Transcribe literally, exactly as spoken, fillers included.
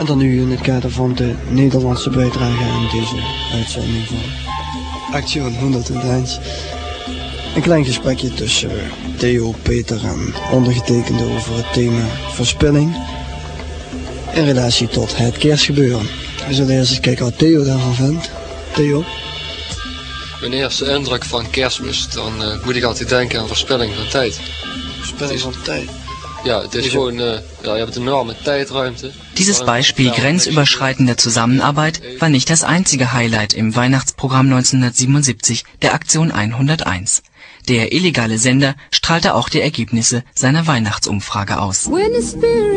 En dan nu in het kader van de Nederlandse bijdrage aan deze uitzending van Action honderdéén. Een klein gesprekje tussen Theo, Peter en ondergetekende over het thema voorspelling in relatie tot het kerstgebeuren. We zullen eerst eens kijken wat Theo daarvan vindt. Theo? Mijn eerste indruk van kerstmis, dan uh, moet ik altijd denken aan voorspelling van tijd. Voorspelling van tijd? Ja, het is gewoon, uh, ja, je hebt een enorme tijdruimte. Dieses Beispiel grenzüberschreitender Zusammenarbeit war nicht das einzige Highlight im Weihnachtsprogramm neunzehnhundertsiebenundsiebzig der Aktion hunderteins. Der illegale Sender strahlte auch die Ergebnisse seiner Weihnachtsumfrage aus.